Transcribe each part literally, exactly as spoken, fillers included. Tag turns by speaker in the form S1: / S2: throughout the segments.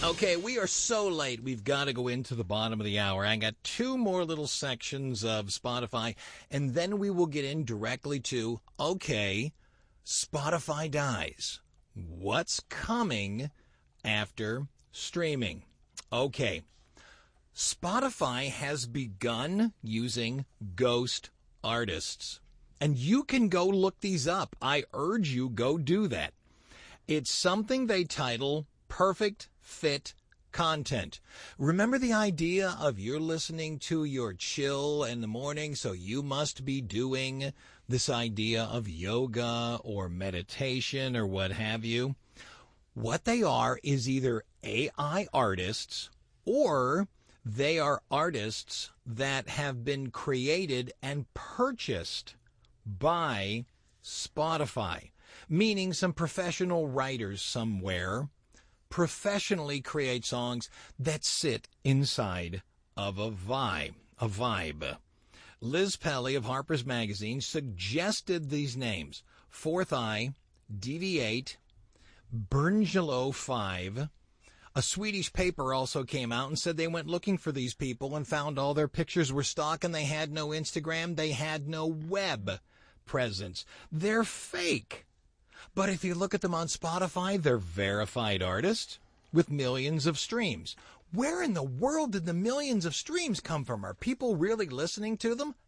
S1: Okay, we are so late. We've got to go into the bottom of the hour. I got two more little sections of Spotify, and then we will get in directly to, okay, Spotify dies. What's coming after streaming? Okay, Spotify has begun using ghost artists, and you can go look these up. I urge you, go do that. It's something they title Perfect Fit Content. Remember the idea of you're listening to your chill in the morning, so you must be doing this idea of yoga or meditation or what have you? What they are is either A I artists or they are artists that have been created and purchased by Spotify, meaning some professional writers somewhere professionally create songs that sit inside of a vibe. A vibe. Liz Pelly of Harper's Magazine suggested these names: Fourth Eye, Deviate, Burngelow five. A Swedish paper also came out and said they went looking for these people and found all their pictures were stock and they had no Instagram, they had no web presence. They're fake. But if you look at them on Spotify, they're verified artists with millions of streams. Where in the world did the millions of streams come from? Are people really listening to them?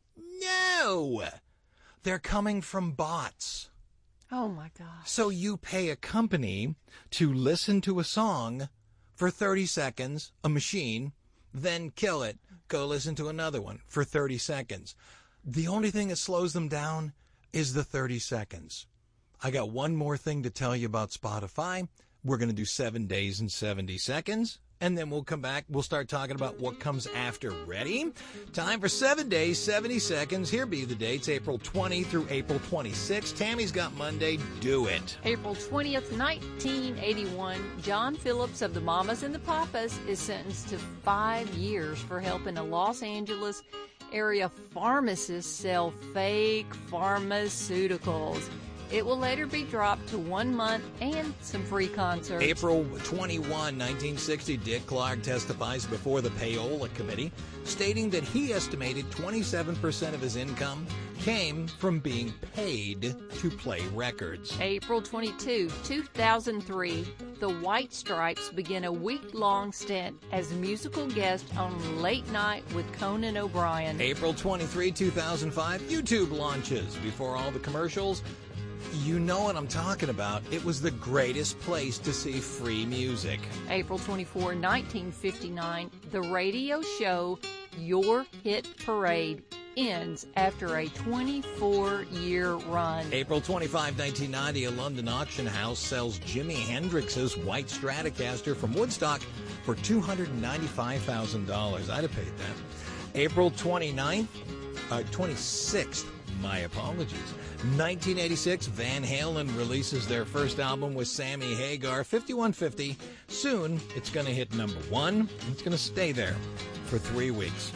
S1: No! They're coming from bots.
S2: Oh, my gosh.
S1: So you pay a company to listen to a song for thirty seconds, a machine, then kill it, go listen to another one for thirty seconds. The only thing that slows them down is the thirty seconds. I got one more thing to tell you about Spotify. We're going to do seven days and seventy seconds, and then we'll come back. We'll start talking about what comes after. Ready? Time for seven days, seventy seconds. Here be the dates, April twentieth through April twenty-sixth. Tammy's got Monday. Do it.
S2: April twentieth, nineteen eighty-one, John Phillips of the Mamas and the Papas is sentenced to five years for helping a Los Angeles area pharmacist sell fake pharmaceuticals. It will later be dropped to one month and some free concerts.
S1: April twenty-first, nineteen sixty, Dick Clark testifies before the Payola Committee, stating that he estimated twenty-seven percent of his income came from being paid to play records.
S2: April twenty-second, two thousand three, the White Stripes begin a week-long stint as musical guests on Late Night with Conan O'Brien.
S1: April twenty-third, two thousand five, YouTube launches. Before all the commercials, you know what I'm talking about. It was the greatest place to see free music.
S2: April twenty-fourth, nineteen fifty-nine, the radio show Your Hit Parade ends after a twenty-four year run.
S1: April twenty-fifth, nineteen ninety, a London auction house sells Jimi Hendrix's white Stratocaster from Woodstock for two hundred ninety-five thousand dollars. I'd have paid that. April twenty-ninth, uh, twenty-sixth, my apologies. nineteen eighty-six, Van Halen releases their first album with Sammy Hagar, fifty-one fifty. Soon, it's going to hit number one. It's going to stay there for three weeks.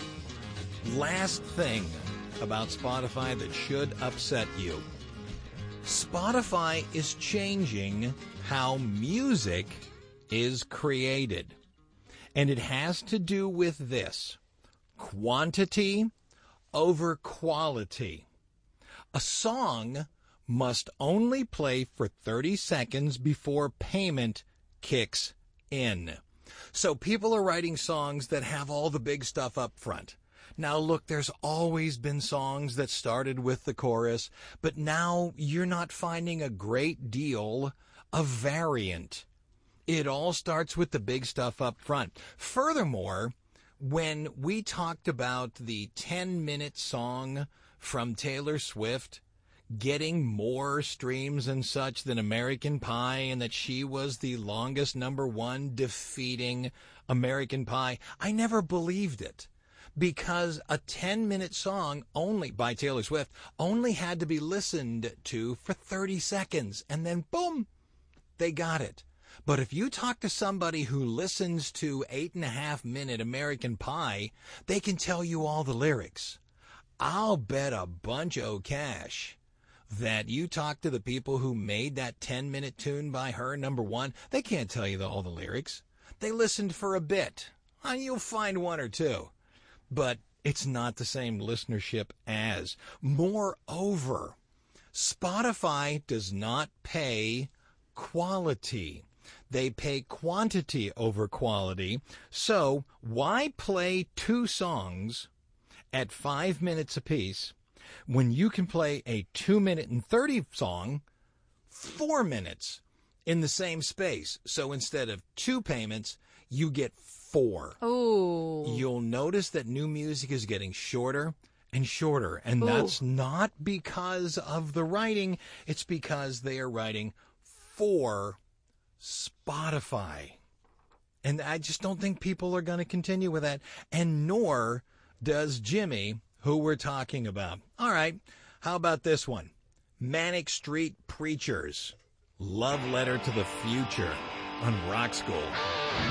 S1: Last thing about Spotify that should upset you. Spotify is changing how music is created. And it has to do with this: quantity over quality. A song must only play for thirty seconds before payment kicks in. So people are writing songs that have all the big stuff up front. Now, look, there's always been songs that started with the chorus, but now you're not finding a great deal of variant. It all starts with the big stuff up front. Furthermore, when we talked about the ten-minute song from Taylor Swift getting more streams and such than American Pie, and that she was the longest number one, defeating American Pie, I never believed it, because a ten-minute song only by Taylor Swift only had to be listened to for thirty seconds, and then boom, they got it. But if you talk to somebody who listens to eight and a half minute American Pie, they can tell you all the lyrics. I'll bet a bunch of cash that you talk to the people who made that ten-minute tune by her, number one, they can't tell you the, all the lyrics. They listened for a bit. And you'll find one or two. But it's not the same listenership as. Moreover, Spotify does not pay quality. They pay quantity over quality. So why play two songs at five minutes apiece when you can play a two minute and thirty song four minutes in the same space? So instead of two payments, you get four.
S2: Oh.
S1: You'll notice that new music is getting shorter and shorter. And
S2: Ooh.
S1: That's not because of the writing. It's because they are writing for Spotify. And I just don't think people are going to continue with that. And nor does Jimmy, who we're talking about. All right. How about this one? Manic Street Preachers. Love Letter to the Future on Rock School.